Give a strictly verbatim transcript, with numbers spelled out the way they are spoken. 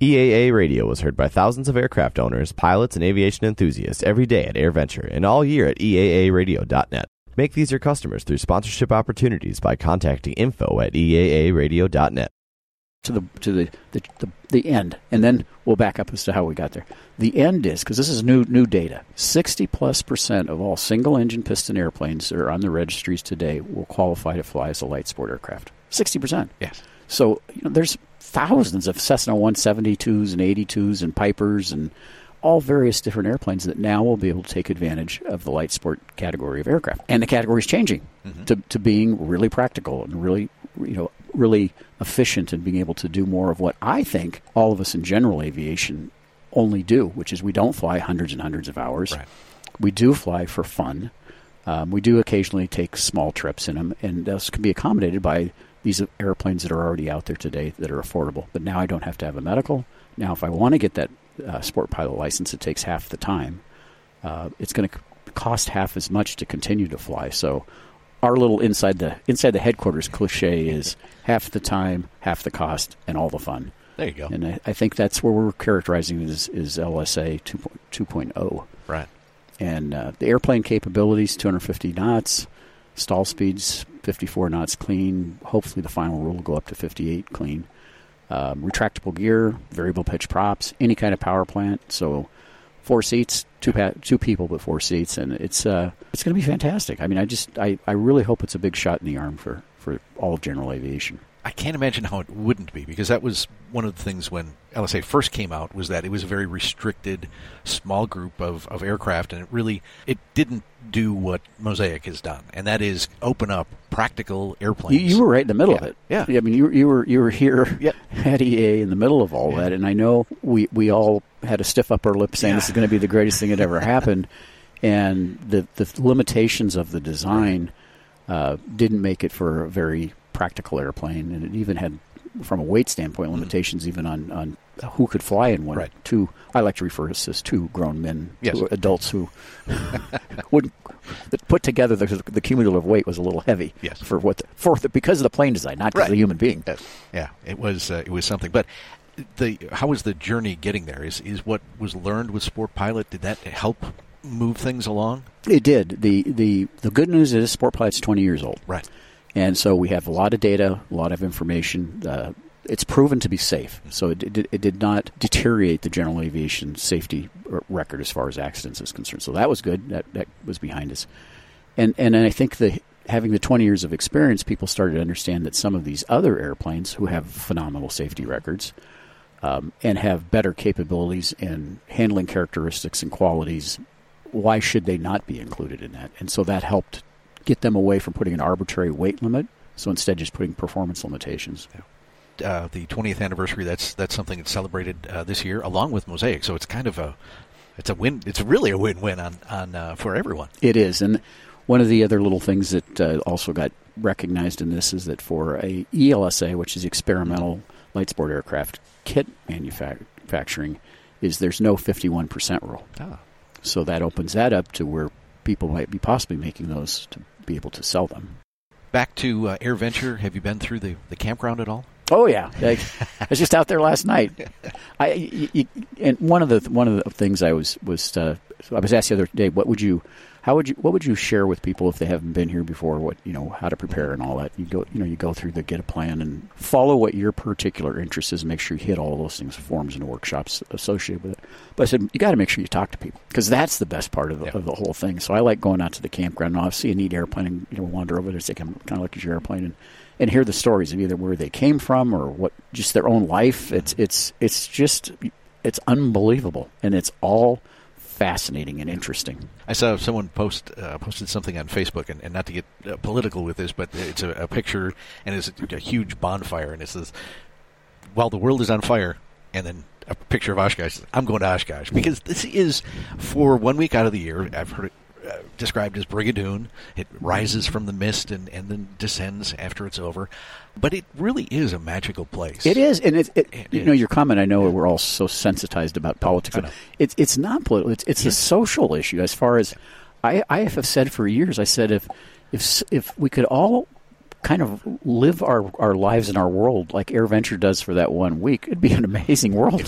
E A A Radio was heard by thousands of aircraft owners, pilots, and aviation enthusiasts every day at AirVenture and all year at E A A radio dot net. Make these your customers through sponsorship opportunities by contacting info at E A A radio dot net. To the to the, the, the, the end, and then we'll back up as to how we got there. The end is, because this is new new data, sixty plus percent of all single-engine piston airplanes that are on the registries today will qualify to fly as a light sport aircraft. sixty percent. Yes. So you know, there's thousands of Cessna one seventy-twos and eighty-twos and Pipers and all various different airplanes that now will be able to take advantage of the light sport category of aircraft. And the category is changing mm-hmm. to, to being really practical and really, you know, really efficient and being able to do more of what I think all of us in general aviation only do, which is we don't fly hundreds and hundreds of hours. Right. We do fly for fun. Um, we do occasionally take small trips in them, and those can be accommodated by these airplanes that are already out there today that are affordable. But now I don't have to have a medical. Now if I want to get that uh, sport pilot license, it takes half the time. Uh, it's going to c- cost half as much to continue to fly. So our little inside the inside the headquarters cliche is half the time, half the cost, and all the fun. There you go. And I, I think that's where we're characterizing it as, is L S A two point oh. Right. And uh, the airplane capabilities, two hundred fifty knots, stall speeds, fifty-four knots clean. Hopefully the final rule will go up to fifty-eight clean. Um, retractable gear, variable pitch props, any kind of power plant. So four seats, two pa- two people, but four seats, and it's uh, it's going to be fantastic. I mean, I just I, I really hope it's a big shot in the arm for, for all of general aviation. I can't imagine how it wouldn't be, because that was one of the things when L S A first came out, was that it was a very restricted, small group of, of aircraft, and it really it didn't do what Mosaic has done, and that is open up practical airplanes. You, you were right in the middle yeah. of it. Yeah, I mean, you you were you were here yep. at E A in the middle of all yeah. that, and I know we we all had a stiff upper lip saying yeah. this is going to be the greatest thing that ever happened, and the the limitations of the design uh, didn't make it for a very practical airplane, and it even had, from a weight standpoint, limitations mm-hmm. even on, on who could fly in one. Right. Two, I like to refer to us as two grown men, yes. two adults who wouldn't put together the, the cumulative weight was a little heavy. Yes. for what the, for the, because of the plane design, not because right. of the human being. Yes. Yeah, it was uh, it was something. But the how was the journey getting there? Is is what was learned with Sport Pilot, did that help move things along? It did. the the The good news is Sport Pilot's twenty years old. Right. And so we have a lot of data, a lot of information. Uh, it's proven to be safe. So it, it, it did not deteriorate the general aviation safety record as far as accidents is concerned. So that was good. That that was behind us. And and I think the having the twenty years of experience, people started to understand that some of these other airplanes who have phenomenal safety records um, and have better capabilities and handling characteristics and qualities, why should they not be included in that? And so that helped get them away from putting an arbitrary weight limit, so instead just putting performance limitations. Yeah. Uh, the twentieth anniversary, that's that's something that's celebrated uh, this year, along with Mosaic. So it's kind of a, it's a win. It's really a win-win on on uh, for everyone. It is, and one of the other little things that uh, also got recognized in this is that for a E L S A, which is experimental light sport aircraft kit manufacturing, is there's no fifty-one percent rule. Ah. So that opens that up to where people might be possibly making those to be able to sell them. Back to uh, AirVenture, have you been through the, the campground at all? Oh yeah, I, I was just out there last night. I you, you, and one of the one of the things I was was uh, I was asked the other day, what would you, how would you, what would you share with people if they haven't been here before? What you know, how to prepare and all that. You go, you know, you go through the get a plan and follow what your particular interest is. And make sure you hit all those things, forms and workshops associated with it. But I said you got to make sure you talk to people, because that's the best part of the, yeah. of the whole thing. So I like going out to the campground. And I'll see a neat airplane and you know wander over there and say, "I'm kind of like your airplane," and and hear the stories of either where they came from or what, just their own life. It's it's it's just it's unbelievable, and it's all fascinating and interesting. I saw someone post uh, posted something on Facebook, and, and not to get uh, political with this, but it's a, a picture, and it's a, a huge bonfire, and it says, "While the world is on fire," and then a picture of Oshkosh. I'm going to Oshkosh, because this is, for one week out of the year, I've heard it Uh, described as Brigadoon. It rises from the mist and, and then descends after it's over. But it really is a magical place. It is. And it, it, it you is. know, your comment, I know we're all so sensitized about politics. I know. It's it's not political. It's, it's Yeah. a social issue. As far as I, I have said for years, I said if if if we could all kind of live our, our lives in our world like AirVenture does for that one week, it'd be an amazing world.